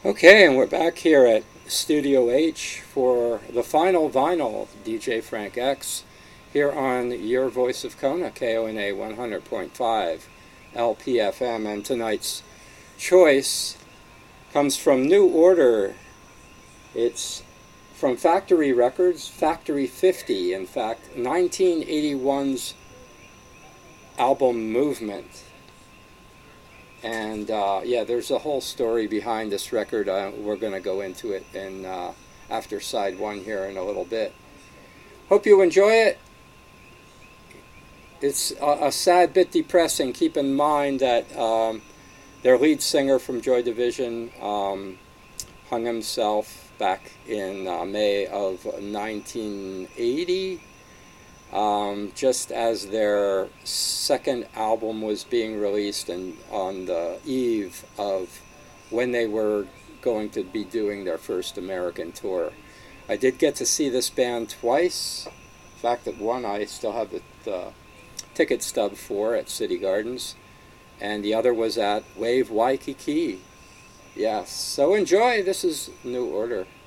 Okay, and we're back here at Studio H for the final vinyl, DJ Frank X, here on Your Voice of Kona, KONA 100.5 LPFM, and tonight's choice comes from New Order. It's from Factory Records, Factory 50, in fact, 1981's album Movement. And yeah, there's a whole story behind this record. We're going to go into it in after side one here in a little bit. Hope you enjoy it. It's a sad bit depressing. Keep in mind that their lead singer from Joy Division hung himself back in May of 1980. Just as their second album was being released and on the eve of when they were going to be doing their first American tour. I did get to see this band twice. In fact, at one I still have the ticket stub for at City Gardens, and the other was at Wave Waikiki. Yes, so enjoy. This is New Order.